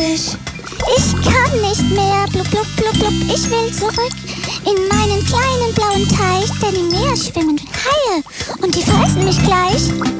dich. Ich kann nicht mehr, blub, blub, blub, blub. Ich will zurück in meinen kleinen blauen Teich, denn im Meer schwimmen Haie und die fressen mich gleich.